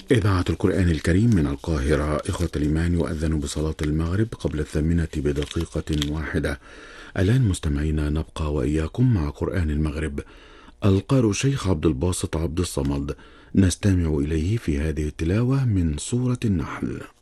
إذاعة القرآن الكريم من القاهرة. إخوة الإيمان، يؤذن بصلاة المغرب قبل 8 دقائق. الآن مستمعينا نبقى وإياكم مع قرآن المغرب. القارئ الشيخ عبد الباسط عبد الصمد، نستمع إليه في هذه التلاوة من سورة النحل.